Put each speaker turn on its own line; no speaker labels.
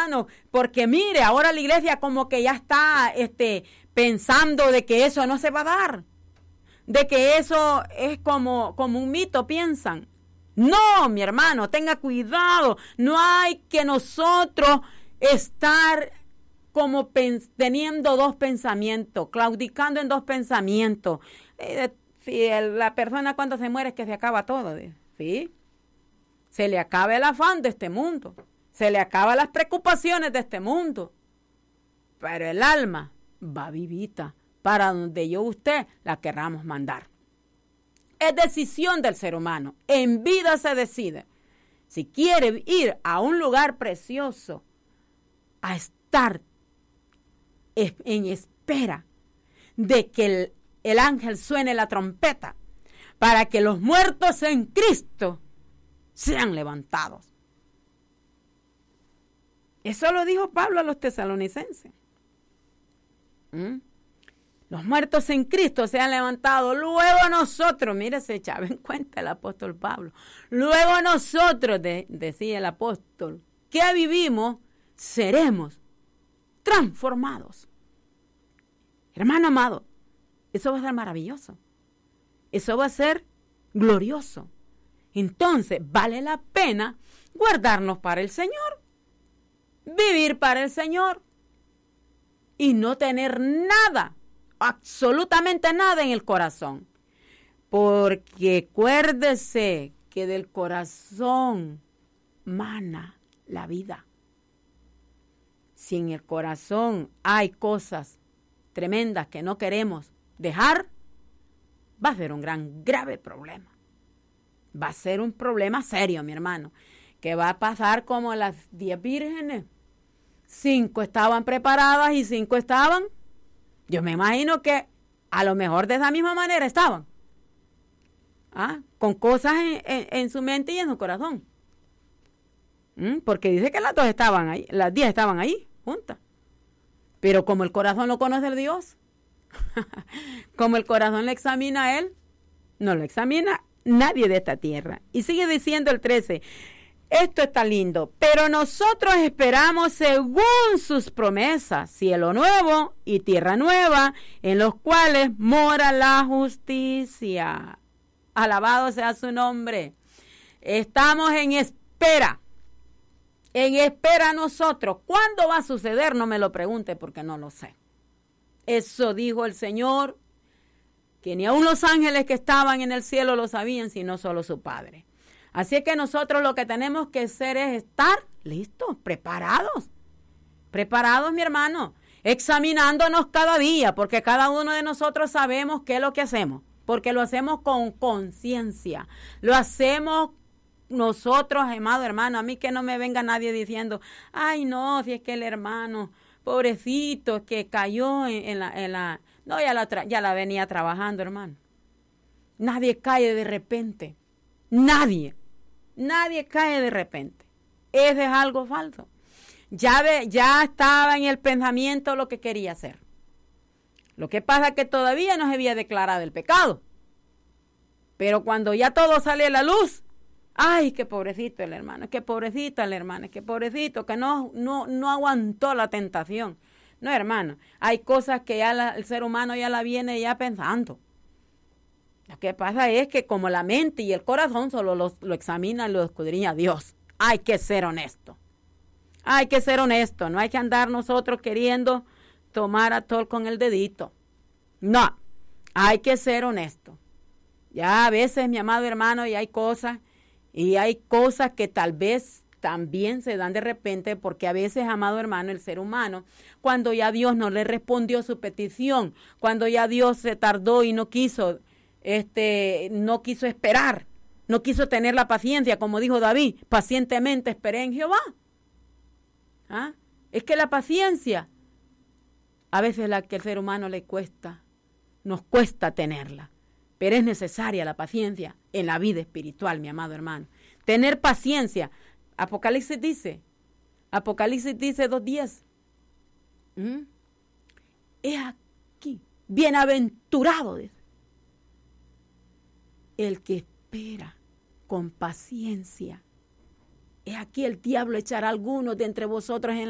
hermano, porque mire, ahora la iglesia como que ya está pensando de que eso no se va a dar, de que eso es como un mito, piensan. No, mi hermano, tenga cuidado, no hay que nosotros estar como teniendo dos pensamientos, claudicando en dos pensamientos. Si la persona cuando se muere es que se acaba todo, ¿sí? Se le acaba el afán de este mundo, se le acaban las preocupaciones de este mundo, pero el alma va vivita para donde yo usted la querramos mandar. Es decisión del ser humano, en vida se decide. Si quiere ir a un lugar precioso, a estar en espera de que el ángel suene la trompeta para que los muertos en Cristo sean levantados. Eso lo dijo Pablo a los tesalonicenses. Los muertos en Cristo sean levantados. Luego nosotros, mire, se echaba en cuenta el apóstol Pablo. Luego nosotros, decía el apóstol, que vivimos, seremos transformados. Hermano amado, eso va a ser maravilloso. Eso va a ser glorioso. Entonces, vale la pena guardarnos para el Señor, vivir para el Señor y no tener nada, absolutamente nada en el corazón. Porque acuérdese que del corazón mana la vida. Si en el corazón hay cosas tremendas que no queremos dejar, va a ser un grave problema. Va a ser un problema serio, mi hermano, que va a pasar como las 10 vírgenes. 5 estaban preparadas y 5 estaban. Yo me imagino que a lo mejor de esa misma manera estaban. Con cosas en su mente y en su corazón. Porque dice que las 2 estaban ahí, las 10 estaban ahí, juntas. Pero como el corazón lo conoce el Dios, como el corazón le examina a él, no lo examina nadie de esta tierra. Y sigue diciendo el 13, esto está lindo, pero nosotros esperamos según sus promesas, cielo nuevo y tierra nueva, en los cuales mora la justicia. Alabado sea su nombre. Estamos en espera. En espera nosotros. ¿Cuándo va a suceder? No me lo pregunte porque no lo sé. Eso dijo el Señor, que ni aun los ángeles que estaban en el cielo lo sabían, sino solo su Padre. Así es que nosotros lo que tenemos que hacer es estar listos, preparados. Preparados, mi hermano, examinándonos cada día, porque cada uno de nosotros sabemos qué es lo que hacemos, porque lo hacemos con conciencia, lo hacemos nosotros, amado hermano. A mí que no me venga nadie diciendo, ay no, si es que el hermano, pobrecito, es que cayó no, ya la venía trabajando, hermano. Nadie cae de repente, nadie cae de repente. Eso es algo falso. Ya estaba en el pensamiento lo que quería hacer. Lo que pasa es que todavía no se había declarado el pecado. Pero cuando ya todo sale a la luz, ay, qué pobrecito el hermano, qué pobrecita la hermana, qué pobrecito, que no aguantó la tentación. No, hermano, hay cosas que ya el ser humano ya la viene ya pensando. Lo que pasa es que como la mente y el corazón solo lo examina y lo escudriña Dios. Hay que ser honesto. Hay que ser honesto. No hay que andar nosotros queriendo tomar a todo con el dedito. No, hay que ser honesto. Ya a veces, mi amado hermano, y hay cosas que tal vez también se dan de repente, porque a veces, amado hermano, el ser humano, cuando ya Dios no le respondió su petición, cuando ya Dios se tardó y no quiso esperar, no quiso tener la paciencia, como dijo David, pacientemente esperé en Jehová. Es que la paciencia, a veces la que el ser humano nos cuesta tenerla, pero es necesaria la paciencia en la vida espiritual, mi amado hermano. Tener paciencia. Apocalipsis dice 2:10. Es aquí, bienaventurado el que espera con paciencia. Es aquí el diablo echará a algunos de entre vosotros en